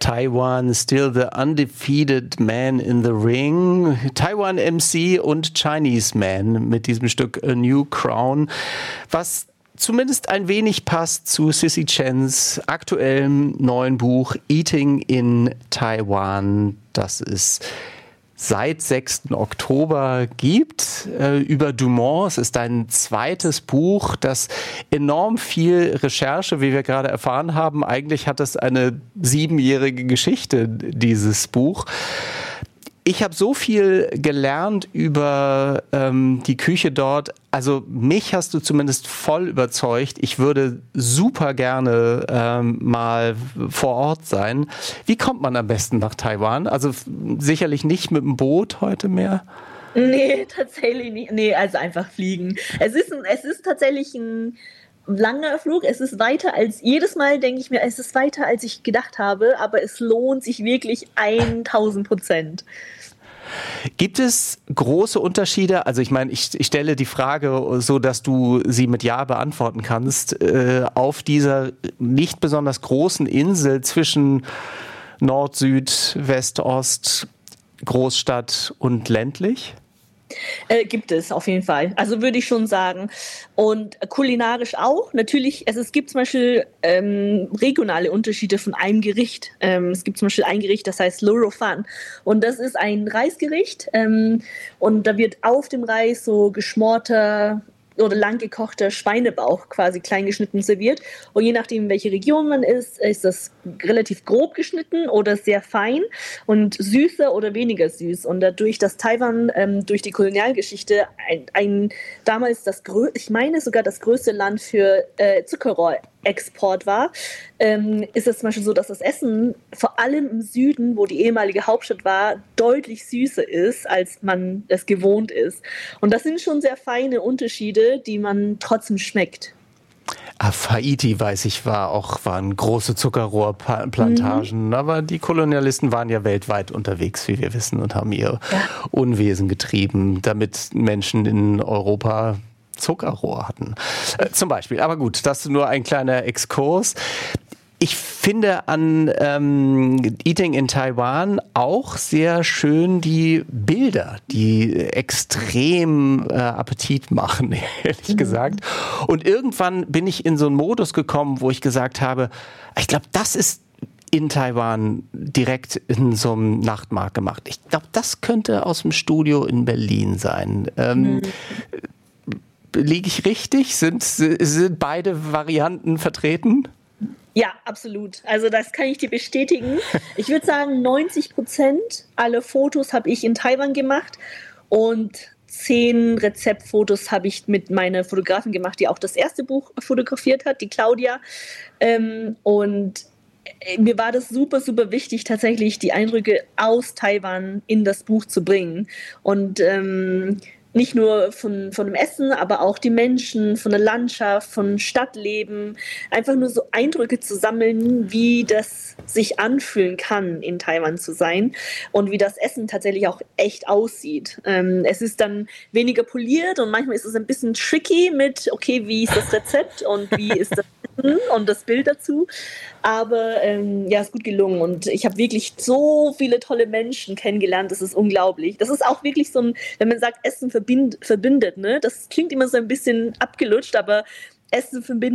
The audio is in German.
Taiwan, still the undefeated man in the ring. Taiwan MC und Chinese Man mit diesem Stück A New Crown, was zumindest ein wenig passt zu Sissy Chens aktuellem neuen Buch Eating in Taiwan, das es seit 6. Oktober gibt, über Dumont. Es ist ein zweites Buch, das enorm viel Recherche, wie wir gerade erfahren haben. Eigentlich hat es eine 7-jährige Geschichte, dieses Buch. Ich habe so viel gelernt über die Küche dort. Also mich hast du zumindest voll überzeugt. Ich würde super gerne mal vor Ort sein. Wie kommt man am besten nach Taiwan? Also sicherlich nicht mit dem Boot heute mehr. Nee, tatsächlich nicht. Nee, also einfach fliegen. Es ist tatsächlich ein langer Flug. Es ist weiter als, jedes Mal denke ich mir, es ist weiter als ich gedacht habe, aber es lohnt sich wirklich 1000%. Gibt es große Unterschiede? Also ich meine, ich stelle die Frage so, dass du sie mit Ja beantworten kannst, auf dieser nicht besonders großen Insel zwischen Nord, Süd, West, Ost, Großstadt und ländlich? Gibt es auf jeden Fall. Also würde ich schon sagen. Und kulinarisch auch. Natürlich, es gibt zum Beispiel regionale Unterschiede von einem Gericht. Es gibt zum Beispiel ein Gericht, das heißt Lo Ro Fan. Und das ist ein Reisgericht. Und da wird auf dem Reis so geschmorter oder lang gekochter Schweinebauch quasi klein geschnitten serviert. Und je nachdem, welche Region man ist das relativ grob geschnitten oder sehr fein und süßer oder weniger süß. Und dadurch, dass Taiwan durch die Kolonialgeschichte damals ich meine sogar das größte Land für Zuckerrohrexport war, ist es zum Beispiel so, dass das Essen vor allem im Süden, wo die ehemalige Hauptstadt war, deutlich süßer ist, als man es gewohnt ist. Und das sind schon sehr feine Unterschiede, die man trotzdem schmeckt. Haiti, weiß ich, waren große Zuckerrohrplantagen, aber die Kolonialisten waren ja weltweit unterwegs, wie wir wissen, und haben ihr Unwesen getrieben, damit Menschen in Europa Zuckerrohr hatten, zum Beispiel. Aber gut, das ist nur ein kleiner Exkurs. Ich finde an Eating in Taiwan auch sehr schön die Bilder, die extrem Appetit machen, ehrlich gesagt. Und irgendwann bin ich in so einen Modus gekommen, wo ich gesagt habe, ich glaube, das ist in Taiwan direkt in so einem Nachtmarkt gemacht. Ich glaube, das könnte aus dem Studio in Berlin sein. Liege ich richtig? Sind beide Varianten vertreten? Ja, absolut. Also das kann ich dir bestätigen. Ich würde sagen, 90% aller Fotos habe ich in Taiwan gemacht und 10 Rezeptfotos habe ich mit meiner Fotografin gemacht, die auch das erste Buch fotografiert hat, die Claudia. Und mir war das super, super wichtig, tatsächlich die Eindrücke aus Taiwan in das Buch zu bringen. Und nicht nur von dem Essen, aber auch die Menschen, von der Landschaft, von Stadtleben. Einfach nur so Eindrücke zu sammeln, wie das sich anfühlen kann, in Taiwan zu sein und wie das Essen tatsächlich auch echt aussieht. Es ist dann weniger poliert und manchmal ist es ein bisschen tricky mit, okay, wie ist das Rezept und wie ist das Essen und das Bild dazu. Aber ist gut gelungen und ich habe wirklich so viele tolle Menschen kennengelernt, das ist unglaublich. Das ist auch wirklich so wenn man sagt, Essen verbindet, ne? Das klingt immer so ein bisschen abgelutscht, aber Essen verbindet